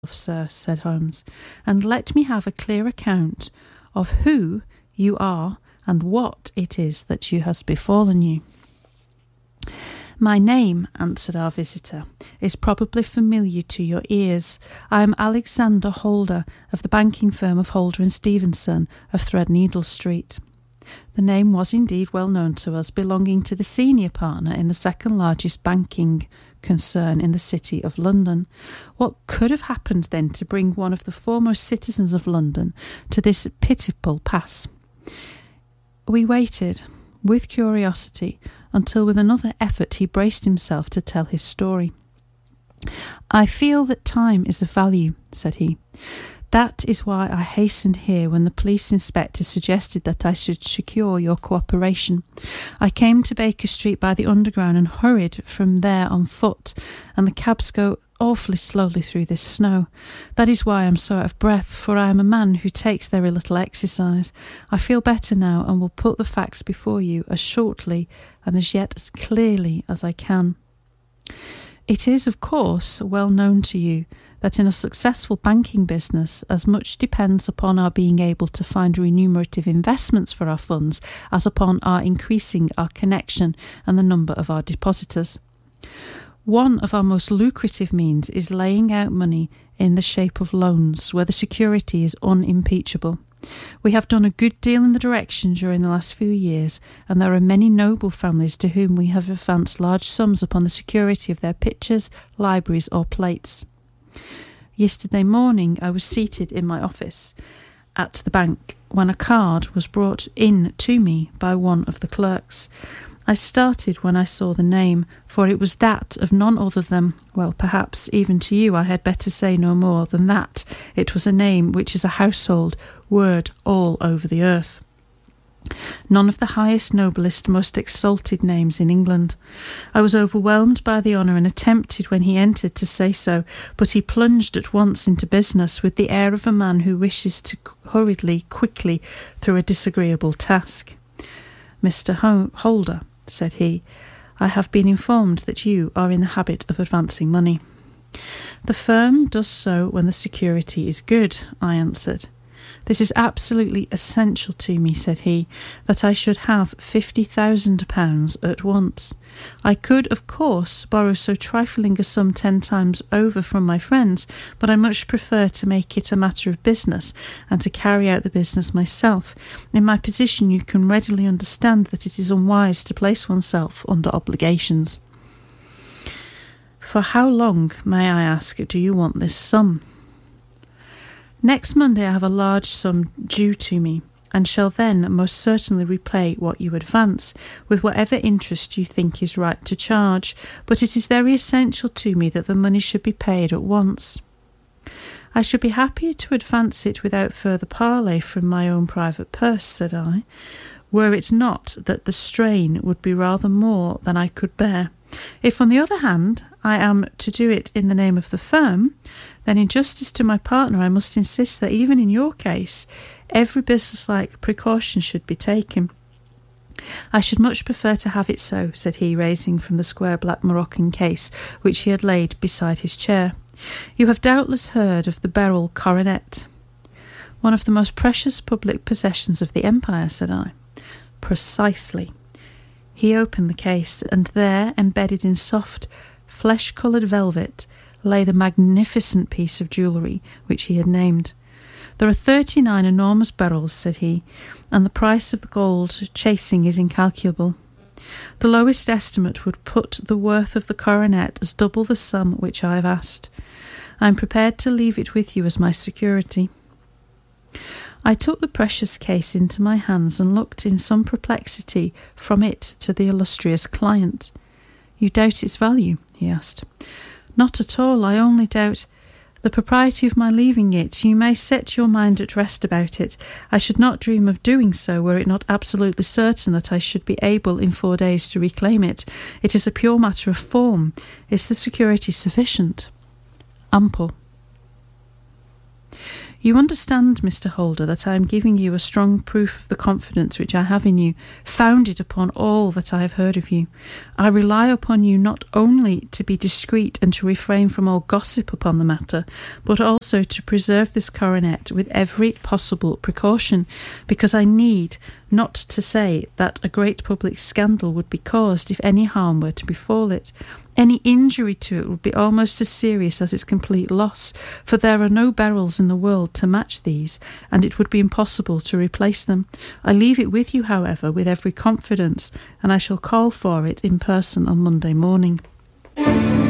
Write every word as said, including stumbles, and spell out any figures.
sir, said Holmes, and let me have a clear account of who you are and what it is that you has befallen you. My name, answered our visitor, is probably familiar to your ears. I am Alexander Holder, of the banking firm of Holder and Stevenson of Threadneedle Street. The name was indeed well known to us, belonging to the senior partner in the second largest banking concern in the city of London. What could have happened then to bring one of the foremost citizens of London to this pitiable pass? We waited, with curiosity, until with another effort he braced himself to tell his story. I feel that time is of value, said he. That is why I hastened here when the police inspector suggested that I should secure your cooperation. I came to Baker Street by the Underground and hurried from there on foot, and the cabs go awfully slowly through this snow. That is why I am so out of breath, for I am a man who takes very little exercise. I feel better now and will put the facts before you as shortly and as yet as clearly as I can. It is, of course, well known to you that in a successful banking business, as much depends upon our being able to find remunerative investments for our funds as upon our increasing our connection and the number of our depositors. One of our most lucrative means is laying out money in the shape of loans, where the security is unimpeachable. We have done a good deal in the direction during the last few years, and there are many noble families to whom we have advanced large sums upon the security of their pictures, libraries, or plates. Yesterday morning I was seated in my office at the bank when a card was brought in to me by one of the clerks. I started when I saw the name, for it was that of none other than, well, perhaps even to you I had better say no more than that it was a name which is a household word all over the earth. None of the highest, noblest, most exalted names in England. I was overwhelmed by the honour and attempted when he entered to say so, but he plunged at once into business with the air of a man who wishes to hurriedly, quickly, through a disagreeable task. Mister Ho- Holder, said he, I have been informed that you are in the habit of advancing money. The firm does so when the security is good, I answered. This is absolutely essential to me, said he, that I should have fifty thousand pounds at once. I could, of course, borrow so trifling a sum ten times over from my friends, but I much prefer to make it a matter of business and to carry out the business myself. In my position you can readily understand that it is unwise to place oneself under obligations. For how long, may I ask, do you want this sum? Next Monday I have a large sum due to me, and shall then most certainly repay what you advance, with whatever interest you think is right to charge, but it is very essential to me that the money should be paid at once. I should be happier to advance it without further parley from my own private purse, said I, were it not that the strain would be rather more than I could bear. If, on the other hand, I am to do it in the name of the firm, then in justice to my partner I must insist that even in your case every businesslike precaution should be taken. I should much prefer to have it so, said he, raising from the square black Moroccan case which he had laid beside his chair. You have doubtless heard of the Beryl coronet. One of the most precious public possessions of the Empire, said I. Precisely. He opened the case, and there, embedded in soft, flesh-coloured velvet, lay the magnificent piece of jewellery which he had named. There are thirty-nine enormous beryls, said he, and the price of the gold chasing is incalculable. The lowest estimate would put the worth of the coronet as double the sum which I have asked. I am prepared to leave it with you as my security. I took the precious case into my hands and looked in some perplexity from it to the illustrious client. You doubt its value? He asked. Not at all. I only doubt the propriety of my leaving it. You may set your mind at rest about it. I should not dream of doing so were it not absolutely certain that I should be able in four days to reclaim it. It is a pure matter of form. Is the security sufficient? Ample. You understand, Mister Holder, that I am giving you a strong proof of the confidence which I have in you, founded upon all that I have heard of you. I rely upon you not only to be discreet and to refrain from all gossip upon the matter, but also to preserve this coronet with every possible precaution, because I need not to say that a great public scandal would be caused if any harm were to befall it. Any injury to it would be almost as serious as its complete loss, for there are no beryls in the world to match these, and it would be impossible to replace them. I leave it with you, however, with every confidence, and I shall call for it in person on Monday morning.